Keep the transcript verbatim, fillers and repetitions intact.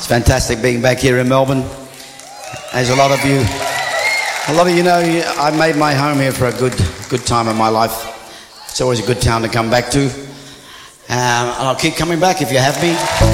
It's fantastic being back here in Melbourne. As a lot of you, a lot of you know, I made my home here for a good, good time in my life. It's always a good town to come back to. Um, and I'll keep coming back if you have me.